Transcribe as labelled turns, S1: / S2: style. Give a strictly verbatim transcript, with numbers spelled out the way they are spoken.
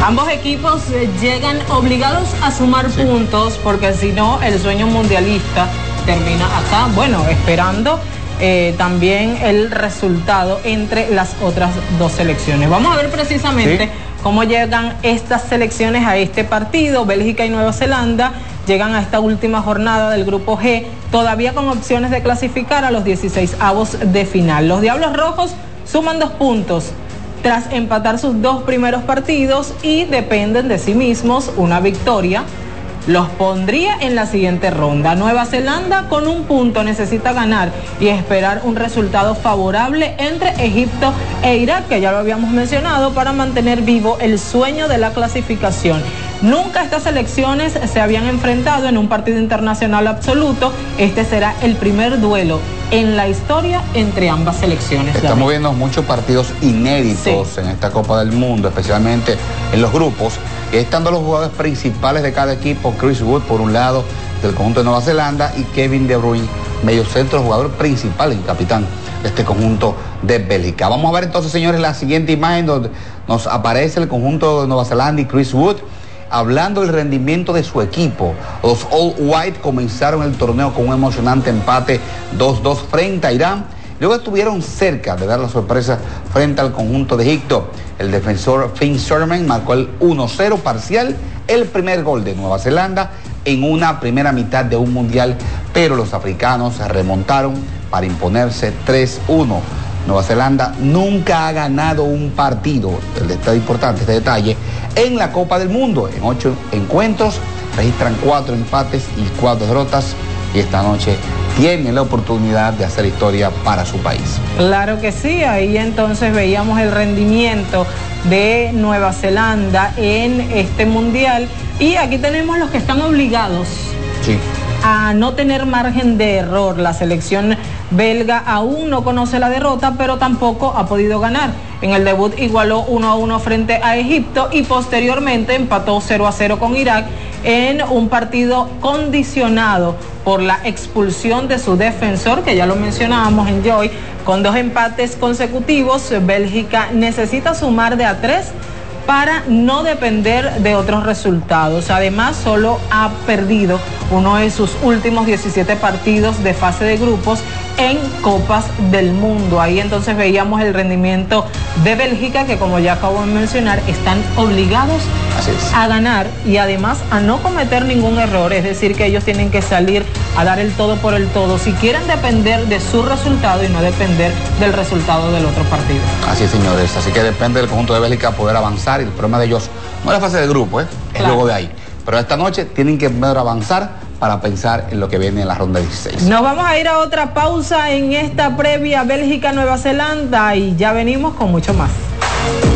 S1: Ambos equipos llegan obligados a sumar sí. puntos, porque si no, el sueño mundialista termina acá. Bueno, esperando eh, también el resultado entre las otras dos selecciones. Vamos a ver precisamente sí. cómo llegan estas selecciones a este partido. Bélgica y Nueva Zelanda llegan a esta última jornada del grupo G, todavía con opciones de clasificar a los dieciseisavos de final. Los Diablos Rojos suman dos puntos tras empatar sus dos primeros partidos y dependen de sí mismos. Una victoria los pondría en la siguiente ronda. Nueva Zelanda con un punto necesita ganar y esperar un resultado favorable entre Egipto e Irak, que ya lo habíamos mencionado, para mantener vivo el sueño de la clasificación. Nunca estas selecciones se habían enfrentado en un partido internacional absoluto. Este será el primer duelo en la historia entre ambas selecciones.
S2: Estamos viendo muchos partidos inéditos sí. en esta Copa del Mundo, especialmente en los grupos. Y estando los jugadores principales de cada equipo, Chris Wood por un lado del conjunto de Nueva Zelanda y Kevin De Bruyne, medio centro, jugador principal y capitán de este conjunto de Bélgica. Vamos a ver entonces, señores, la siguiente imagen donde nos aparece el conjunto de Nueva Zelanda y Chris Wood hablando del rendimiento de su equipo. Los All White comenzaron el torneo con un emocionante empate dos dos frente a Irán. Luego estuvieron cerca de dar la sorpresa frente al conjunto de Egipto. El defensor Finn Sherman marcó el uno cero parcial, el primer gol de Nueva Zelanda en una primera mitad de un mundial, pero los africanos se remontaron para imponerse tres uno. Nueva Zelanda nunca ha ganado un partido, está importante este detalle, en la Copa del Mundo. En ocho encuentros registran cuatro empates y cuatro derrotas, y esta noche tienen la oportunidad de hacer historia para su país.
S1: Claro que sí, ahí entonces veíamos el rendimiento de Nueva Zelanda en este mundial, y aquí tenemos los que están obligados sí. a no tener margen de error. La selección belga aún no conoce la derrota, pero tampoco ha podido ganar. En el debut igualó uno a uno frente a Egipto y posteriormente empató cero a cero con Irak en un partido condicionado por la expulsión de su defensor, que ya lo mencionábamos en Joy. Con dos empates consecutivos, Bélgica necesita sumar de a tres para no depender de otros resultados. Además, solo ha perdido uno de sus últimos diecisiete partidos de fase de grupos en Copas del Mundo. Ahí entonces veíamos el rendimiento de Bélgica, que como ya acabo de mencionar, están obligados a ganar y además a no cometer ningún error. Es decir, que ellos tienen que salir a dar el todo por el todo si quieren depender de su resultado y no depender del resultado del otro partido.
S2: Así es, señores. Así que depende del conjunto de Bélgica poder avanzar, y el problema de ellos no es la fase de grupo, ¿eh? es claro. luego de ahí. Pero esta noche tienen que poder avanzar para pensar en lo que viene en la ronda dieciséis.
S1: Nos vamos a ir a otra pausa en esta previa Bélgica-Nueva Zelanda y ya venimos con mucho más.